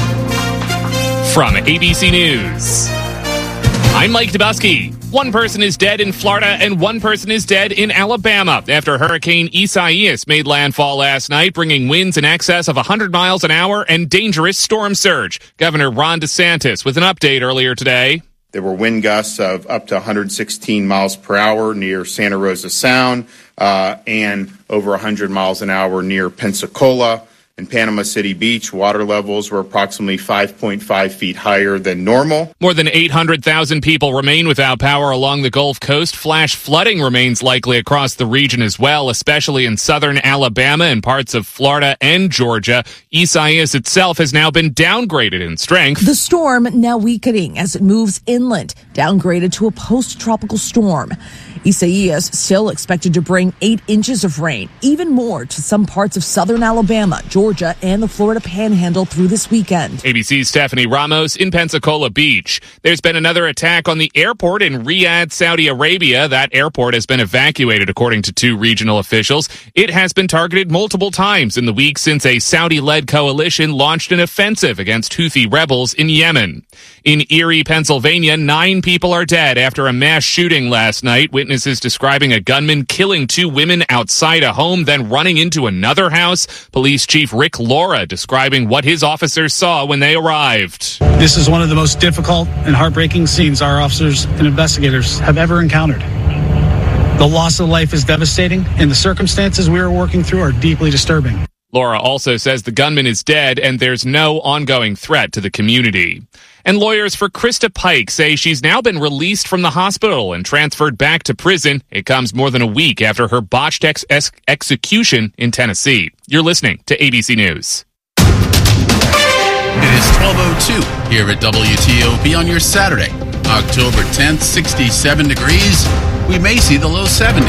From A B C News, I'm Mike Dubusky. One person is dead in Florida and one person is dead in Alabama after Hurricane Isaias made landfall last night, bringing winds in excess of one hundred miles an hour and dangerous storm surge. Governor Ron DeSantis with an update earlier today. There were wind gusts of up to one hundred sixteen miles per hour near Santa Rosa Sound uh, and over one hundred miles an hour near Pensacola. In Panama City Beach, water levels were approximately five point five feet higher than normal. More than eight hundred thousand people remain without power along the Gulf Coast. Flash flooding remains likely across the region as well, especially in southern Alabama and parts of Florida and Georgia. Isaias itself has now been downgraded in strength. The storm now weakening as it moves inland, downgraded to a post-tropical storm. Isaias still expected to bring eight inches of rain, even more to some parts of southern Alabama, Georgia, and the Florida Panhandle through this weekend. A B C's Stephanie Ramos in Pensacola Beach. There's been another attack on the airport in Riyadh, Saudi Arabia. That airport has been evacuated, according to two regional officials. It has been targeted multiple times in the week since a Saudi-led coalition launched an offensive against Houthi rebels in Yemen. In Erie, Pennsylvania, nine people are dead after a mass shooting last night. Witnesses describing a gunman killing two women outside a home, then running into another house. Police Chief Rick Laura describing what his officers saw when they arrived. This is one of the most difficult and heartbreaking scenes our officers and investigators have ever encountered. The loss of life is devastating, and the circumstances we are working through are deeply disturbing. Laura also says the gunman is dead and there's no ongoing threat to the community. And lawyers for Krista Pike say she's now been released from the hospital and transferred back to prison. It comes more than a week after her botched ex- ex- execution in Tennessee. You're listening to A B C News. It is twelve oh two here at W T O P on your Saturday, October tenth, sixty-seven degrees. We may see the low seventies.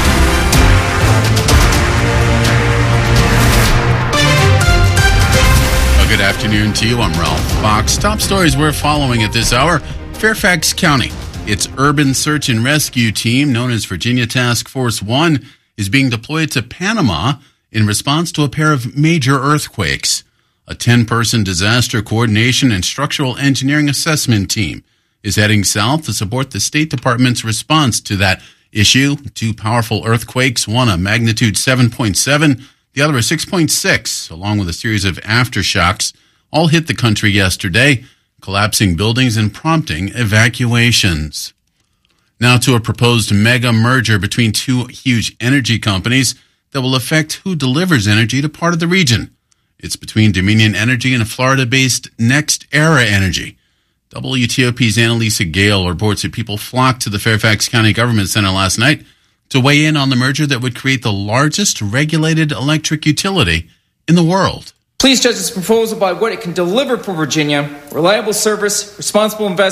Good afternoon to you. I'm Ralph Fox. Top stories we're following at this hour. Fairfax County. Its urban search and rescue team, known as Virginia Task Force One, is being deployed to Panama in response to a pair of major earthquakes. A ten-person disaster coordination and structural engineering assessment team is heading south to support the State Department's response to that issue. Two powerful earthquakes, one a magnitude seven point seven, the other a six point six, along with a series of aftershocks, all hit the country yesterday, collapsing buildings and prompting evacuations. Now to a proposed mega merger between two huge energy companies that will affect who delivers energy to part of the region. It's between Dominion Energy and Florida-based NextEra Energy. W T O P's Annalisa Gale reports that people flocked to the Fairfax County Government Center last night to weigh in on the merger that would create the largest regulated electric utility in the world. Please judge this proposal by what it can deliver for Virginia: reliable service, responsible investment,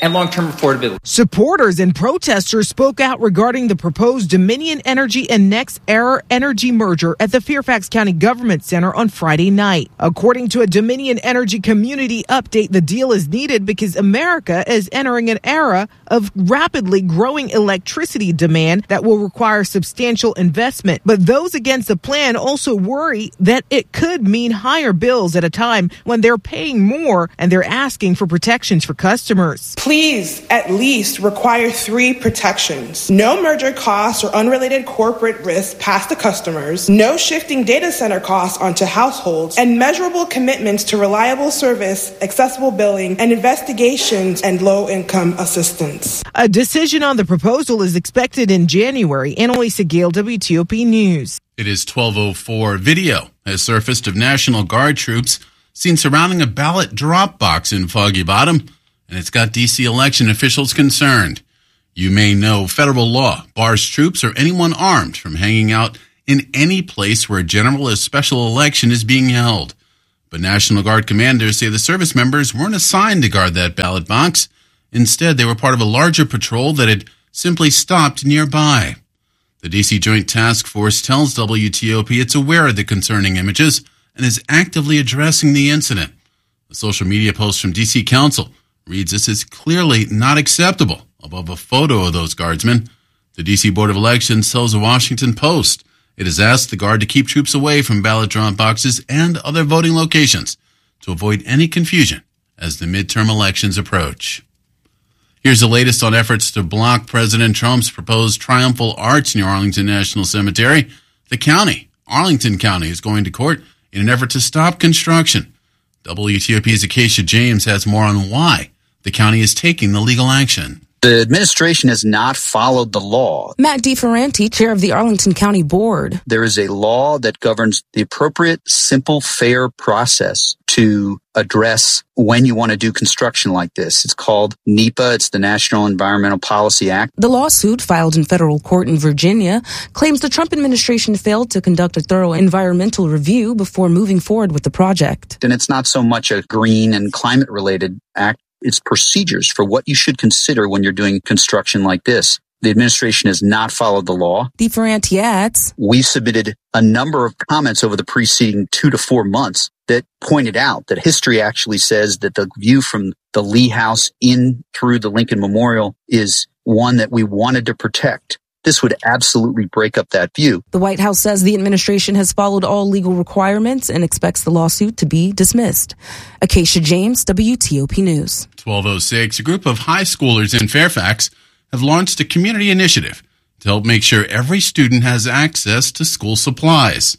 and long-term affordability. Supporters and protesters spoke out regarding the proposed Dominion Energy and NextEra Energy merger at the Fairfax County Government Center on Friday night. According to a Dominion Energy community update, the deal is needed because America is entering an era of rapidly growing electricity demand that will require substantial investment. But those against the plan also worry that it could mean higher bills at a time when they're paying more and they're asking for protections for customers. Please at least require three protections. No merger costs or unrelated corporate risks passed to customers, no shifting data center costs onto households, and measurable commitments to reliable service, accessible billing, and investigations and low-income assistance. A decision on the proposal is expected in January. Annalisa Gale, W T O P News. It is twelve oh four. Video has surfaced of National Guard troops seen surrounding a ballot drop box in Foggy Bottom, and it's got D C election officials concerned. You may know federal law bars troops or anyone armed from hanging out in any place where a general or special election is being held. But National Guard commanders say the service members weren't assigned to guard that ballot box. Instead, they were part of a larger patrol that had simply stopped nearby. The D C Joint Task Force tells W T O P it's aware of the concerning images and is actively addressing the incident. A social media post from D C Council reads this as clearly not acceptable above a photo of those guardsmen. The D C Board of Elections tells the Washington Post it has asked the Guard to keep troops away from ballot drop boxes and other voting locations to avoid any confusion as the midterm elections approach. Here's the latest on efforts to block President Trump's proposed triumphal arch near Arlington National Cemetery. The county, Arlington County, is going to court in an effort to stop construction. W T O P's Acacia James has more on why the county is taking the legal action. The administration has not followed the law. Matt DeFerranti, chair of the Arlington County Board. There is a law that governs the appropriate, simple, fair process to address when you want to do construction like this. It's called NEPA. It's the National Environmental Policy Act. The lawsuit, filed in federal court in Virginia, claims the Trump administration failed to conduct a thorough environmental review before moving forward with the project. And it's not so much a green and climate-related act. It's procedures for what you should consider when you're doing construction like this. The administration has not followed the law. DeFerranti adds, we submitted a number of comments over the preceding two to four months that pointed out that history actually says that the view from the Lee House in through the Lincoln Memorial is one that we wanted to protect. This would absolutely break up that view. The White House says the administration has followed all legal requirements and expects the lawsuit to be dismissed. Acacia James, W T O P News. twelve oh six. A group of high schoolers in Fairfax have launched a community initiative to help make sure every student has access to school supplies.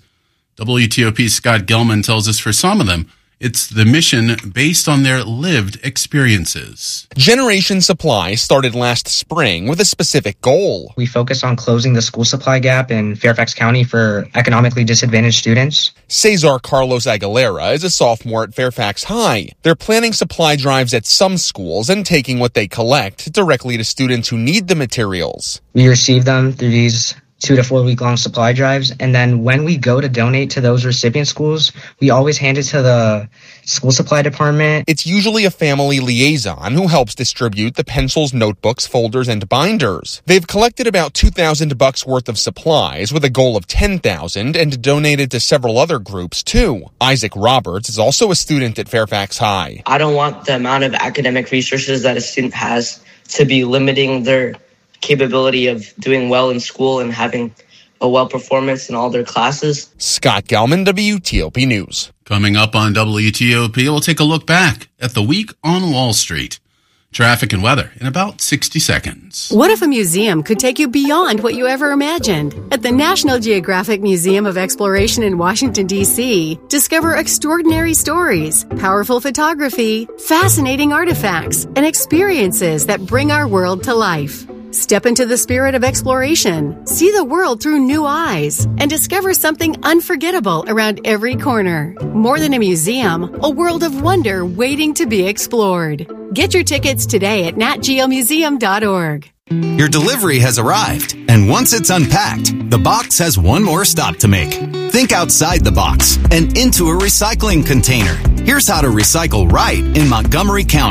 W T O P's Scott Gelman tells us for some of them, it's the mission based on their lived experiences. Generation Supply started last spring with a specific goal. We focus on closing the school supply gap in Fairfax County for economically disadvantaged students. Cesar Carlos Aguilera is a sophomore at Fairfax High. They're planning supply drives at some schools and taking what they collect directly to students who need the materials. We receive them through these two to four week long supply drives. And then when we go to donate to those recipient schools, we always hand it to the school supply department. It's usually a family liaison who helps distribute the pencils, notebooks, folders, and binders. They've collected about two thousand bucks worth of supplies with a goal of ten thousand and donated to several other groups too. Isaac Roberts is also a student at Fairfax High. I don't want the amount of academic resources that a student has to be limiting their capability of doing well in school and having a well performance in all their classes. Scott Gelman, W T O P News. Coming up on W T O P, we'll take a look back at the week on Wall Street. Traffic and weather in about sixty seconds. What if a museum could take you beyond what you ever imagined? At the National Geographic Museum of Exploration in Washington, D C, discover extraordinary stories, powerful photography, fascinating artifacts, and experiences that bring our world to life. Step into the spirit of exploration, see the world through new eyes, and discover something unforgettable around every corner. More than a museum, a world of wonder waiting to be explored. Get your tickets today at nat geo museum dot org. Your delivery has arrived, and once it's unpacked, the box has one more stop to make. Think outside the box and into a recycling container. Here's how to recycle right in Montgomery County.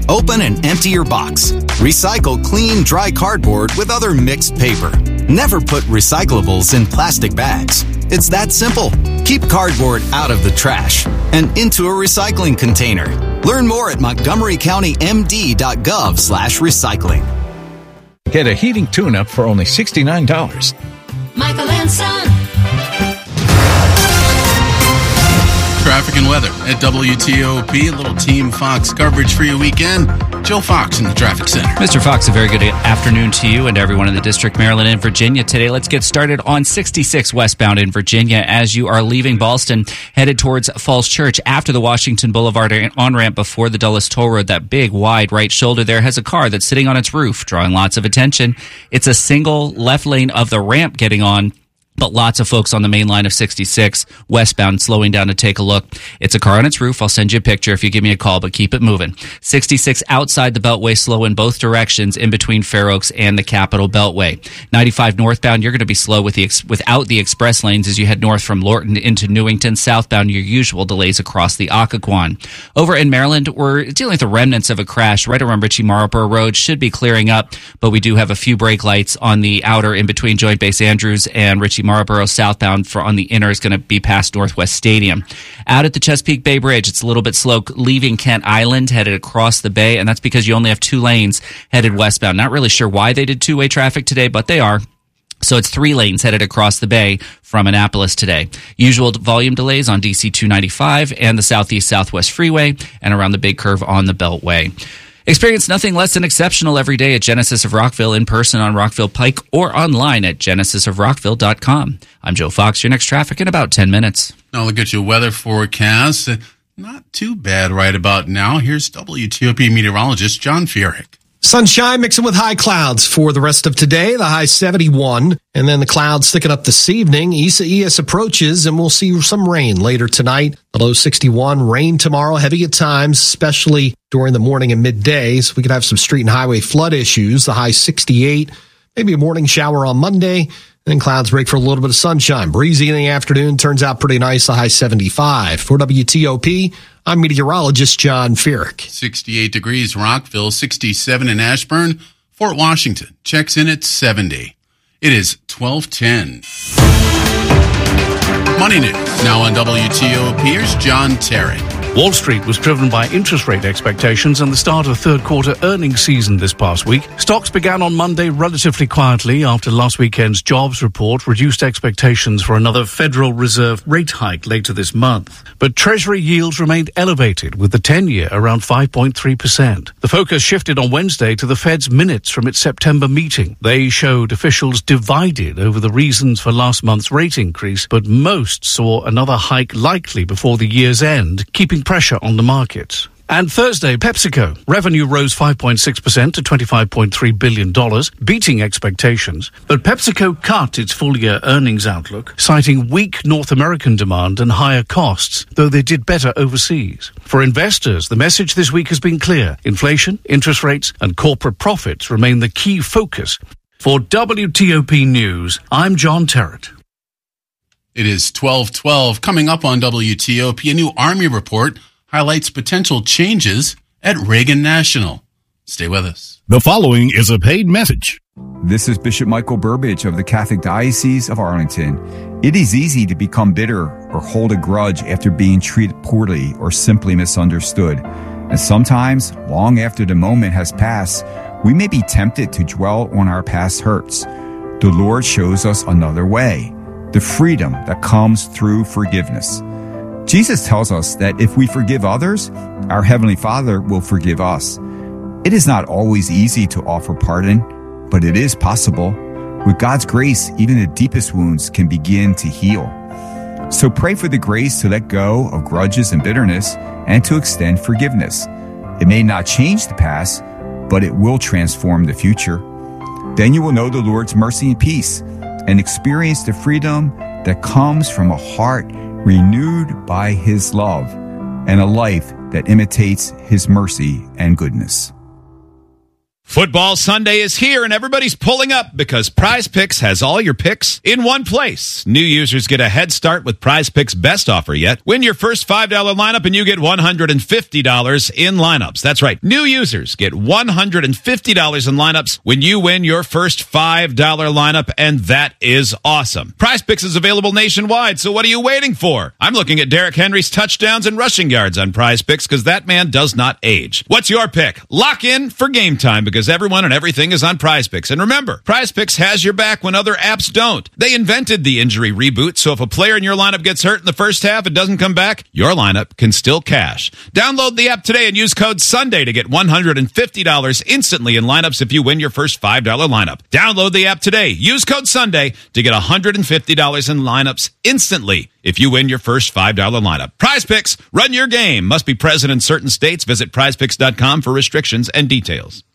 Open and empty your box. Recycle clean, dry cardboard with other mixed paper. Never put recyclables in plastic bags. It's that simple. Keep cardboard out of the trash and into a recycling container. Learn more at montgomery county m d dot gov slash recycling. Get a heating tune-up for only sixty-nine dollars. Michael and Son. Traffic and weather at W T O P. A little Team Fox coverage for your weekend. Joe Fox in the traffic center. Mister Fox, a very good afternoon to you and everyone in the District, Maryland, and Virginia today. Let's get started on sixty-six westbound in Virginia as you are leaving Ballston, headed towards Falls Church after the Washington Boulevard on-ramp before the Dulles Toll Road. That big, wide right shoulder there has a car that's sitting on its roof, drawing lots of attention. It's a single left lane of the ramp getting on, but lots of folks on the main line of sixty-six westbound slowing down to take a look. It's a car on its roof. I'll send you a picture if you give me a call, but keep it moving. sixty-six outside the Beltway, slow in both directions in between Fair Oaks and the Capitol Beltway. ninety-five northbound, you're going to be slow with the ex- without the express lanes as you head north from Lorton into Newington. Southbound, your usual delays across the Occoquan. Over in Maryland, we're dealing with the remnants of a crash right around Ritchie Marlborough Road. Should be clearing up, but we do have a few brake lights on the outer in between Joint Base Andrews and Ritchie Marlborough. Southbound for on the inner is going to be past Northwest Stadium. Out at the Chesapeake Bay Bridge, it's a little bit slow leaving Kent Island, headed across the bay, and that's because you only have two lanes headed westbound. Not really sure why they did two-way traffic today, but they are. So it's three lanes headed across the bay from Annapolis today. Usual volume delays on D C two ninety-five and the Southeast Southwest Freeway and around the Big Curve on the Beltway. Experience nothing less than exceptional every day at Genesis of Rockville, in person on Rockville Pike or online at genesis of rockville dot com. I'm Joe Fox. Your next traffic in about ten minutes. Now look at your weather forecast. Not too bad right about now. Here's W T O P meteorologist John Furyk. Sunshine mixing with high clouds for the rest of today. The high seventy-one, and then the clouds thicken up this evening. Isaias approaches, and we'll see some rain later tonight. The low sixty-one, rain tomorrow, heavy at times, especially during the morning and midday. So we could have some street and highway flood issues. The high sixty-eight, maybe a morning shower on Monday. Then clouds break for a little bit of sunshine. Breezy in the afternoon. Turns out pretty nice. The high seventy-five. For W T O P, I'm meteorologist John Furyk. sixty-eight degrees Rockville, sixty-seven in Ashburn. Fort Washington checks in at seventy. It is twelve ten. Money News now on W T O P. Here's John Terry. Wall Street was driven by interest rate expectations and the start of third quarter earnings season this past week. Stocks began on Monday relatively quietly after last weekend's jobs report reduced expectations for another Federal Reserve rate hike later this month. But Treasury yields remained elevated, with the ten-year around five point three percent. The focus shifted on Wednesday to the Fed's minutes from its September meeting. They showed officials divided over the reasons for last month's rate increase, but most saw another hike likely before the year's end, keeping pressure on the markets. And Thursday, PepsiCo. Revenue rose five point six percent to twenty-five point three billion dollars, beating expectations. But PepsiCo cut its full-year earnings outlook, citing weak North American demand and higher costs, though they did better overseas. For investors, the message this week has been clear. Inflation, interest rates, and corporate profits remain the key focus. For W T O P News, I'm John Terrett. It is twelve twelve. Coming up on W T O P, a new Army report highlights potential changes at Reagan National. Stay with us. The following is a paid message. This is Bishop Michael Burbidge of the Catholic Diocese of Arlington. It is easy to become bitter or hold a grudge after being treated poorly or simply misunderstood. And sometimes, long after the moment has passed, we may be tempted to dwell on our past hurts. The Lord shows us another way. The freedom that comes through forgiveness. Jesus tells us that if we forgive others, our Heavenly Father will forgive us. It is not always easy to offer pardon, but it is possible. With God's grace, even the deepest wounds can begin to heal. So pray for the grace to let go of grudges and bitterness and to extend forgiveness. It may not change the past, but it will transform the future. Then you will know the Lord's mercy and peace and experience the freedom that comes from a heart renewed by His love and a life that imitates His mercy and goodness. Football Sunday is here, and everybody's pulling up because Prize Picks has all your picks in one place. New users get a head start with Prize Picks' best offer yet. Win your first five dollars lineup, and you get one hundred fifty dollars in lineups. That's right. New users get one hundred fifty dollars in lineups when you win your first five dollars lineup, and that is awesome. Prize Picks is available nationwide, so what are you waiting for? I'm looking at Derrick Henry's touchdowns and rushing yards on Prize Picks because that man does not age. What's your pick? Lock in for game time because everyone and everything is on Prize Picks. And remember, Prize Picks has your back when other apps don't. They invented the injury reboot, so if a player in your lineup gets hurt in the first half and doesn't come back, your lineup can still cash. Download the app today and use code SUNDAY to get one hundred fifty dollars instantly in lineups if you win your first five dollars lineup. Download the app today. Use code SUNDAY to get one hundred fifty dollars in lineups instantly if you win your first five dollars lineup. Prize Picks, run your game. Must be present in certain states. Visit prize picks dot com for restrictions and details.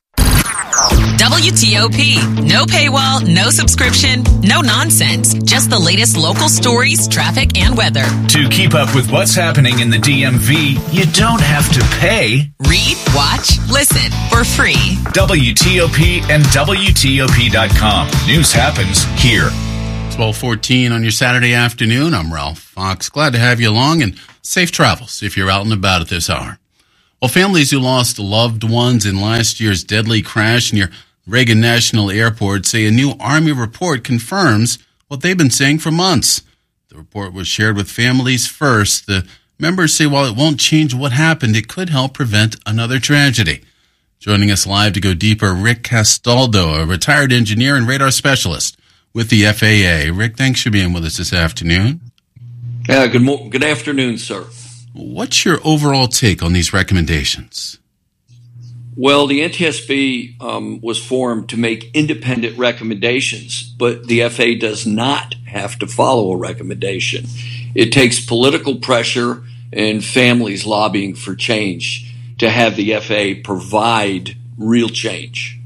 W T O P. No paywall, no subscription, no nonsense. Just the latest local stories, traffic, and weather. To keep up with what's happening in the D M V, you don't have to pay. Read, watch, listen for free. W T O P and W T O P dot com. News happens here. twelve fourteen on your Saturday afternoon. I'm Ralph Fox. Glad to have you along, and safe travels if you're out and about at this hour. Well, families who lost loved ones in last year's deadly crash near Reagan National Airport say a new Army report confirms what they've been saying for months. The report was shared with Families First. The members say while it won't change what happened, it could help prevent another tragedy. Joining us live to go deeper, Rick Castaldo, a retired engineer and radar specialist with the F A A. Rick, thanks for being with us this afternoon. Yeah, good mo- good afternoon, sir. What's your overall take on these recommendations? Well, the N T S B um, was formed to make independent recommendations, but the F A A does not have to follow a recommendation. It takes political pressure and families lobbying for change to have the F A A provide real change.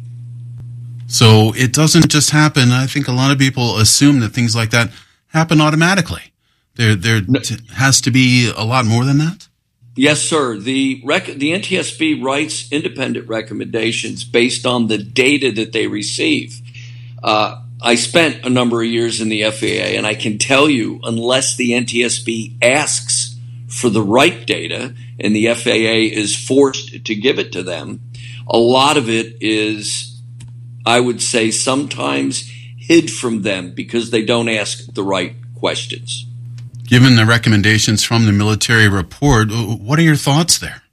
So it doesn't just happen. I think a lot of people assume that things like that happen automatically. There, there t- has to be a lot more than that? Yes, sir. The rec- the N T S B writes independent recommendations based on the data that they receive. Uh, I spent a number of years in the F A A, and I can tell you, unless the N T S B asks for the right data and the F A A is forced to give it to them, a lot of it is, I would say, sometimes hid from them because they don't ask the right questions. Given the recommendations from the military report, what are your thoughts there?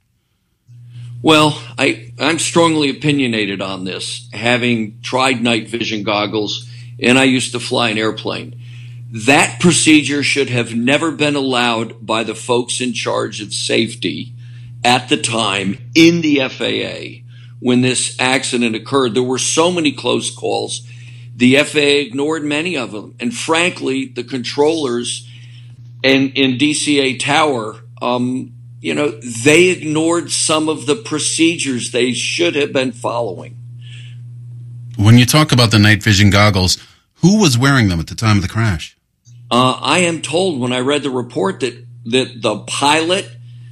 Well, I, I'm strongly opinionated on this, having tried night vision goggles, and I used to fly an airplane. That procedure should have never been allowed by the folks in charge of safety at the time in the F A A when this accident occurred. There were so many close calls. The F A A ignored many of them. And frankly, the controllers and in D C A Tower, um, you know, they ignored some of the procedures they should have been following. When you talk about the night vision goggles, who was wearing them at the time of the crash? Uh, I am told when I read the report that, that the pilot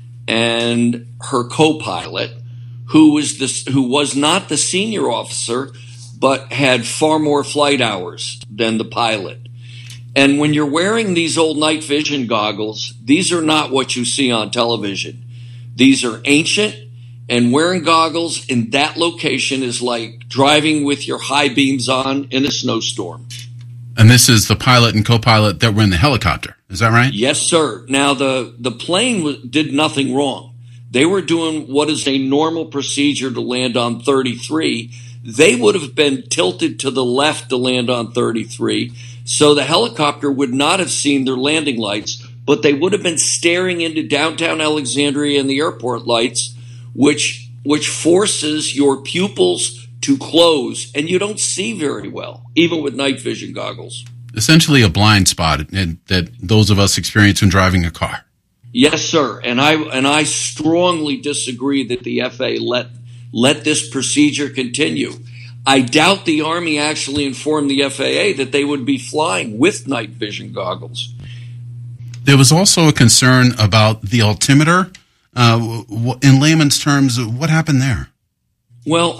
and her co-pilot, who was this, who was not the senior officer, but had far more flight hours than the pilot. And when you're wearing these old night vision goggles, these are not what you see on television. These are ancient, and wearing goggles in that location is like driving with your high beams on in a snowstorm. And this is the pilot and co-pilot that were in the helicopter. Is that right? Yes, sir. Now, the, the plane w- did nothing wrong. They were doing what is a normal procedure to land on thirty-three. They would have been tilted to the left to land on thirty-three. So the helicopter would not have seen their landing lights, but they would have been staring into downtown Alexandria and the airport lights, which which forces your pupils to close, and you don't see very well, even with night vision goggles. Essentially a blind spot that those of us experience when driving a car. Yes, sir. And I and I strongly disagree that the F A A let let this procedure continue. I doubt the Army actually informed the F A A that they would be flying with night vision goggles. There was also a concern about the altimeter. Uh, in layman's terms, what happened there? Well,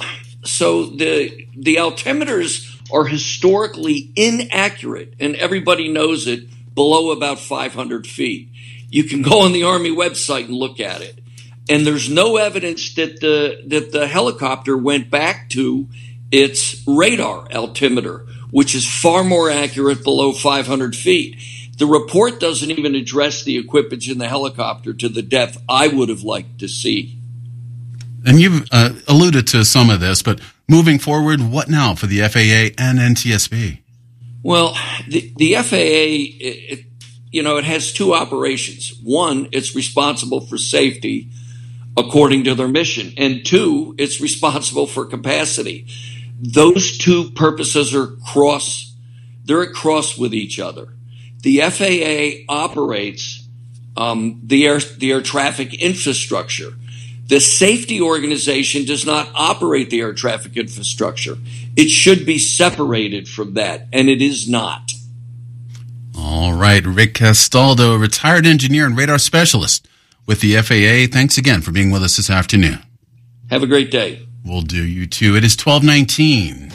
so the the altimeters are historically inaccurate, and everybody knows it below about five hundred feet. You can go on the Army website and look at it. And there's no evidence that the that the helicopter went back to its radar altimeter, which is far more accurate below five hundred feet. The report doesn't even address the equipage in the helicopter to the depth I would have liked to see. And you've uh, alluded to some of this, but moving forward, what now for the F A A and N T S B? Well, the, the F A A, it, you know, it has two operations. One, it's responsible for safety according to their mission. And two, it's responsible for capacity. Those two purposes are cross, they're at cross with each other. The F A A operates um, the air, the air traffic infrastructure. The safety organization does not operate the air traffic infrastructure. It should be separated from that, and it is not. All right, Rick Castaldo, retired engineer and radar specialist with the F A A. Thanks again for being with us this afternoon. Have a great day. We'll do you too. It is twelve nineteen.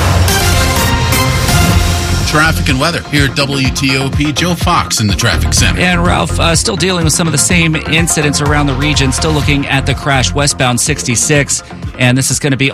Traffic and weather here at W T O P. Joe Fox in the traffic center. And Ralph, uh, still dealing with some of the same incidents around the region. Still looking at the crash westbound sixty-six. And this is going to be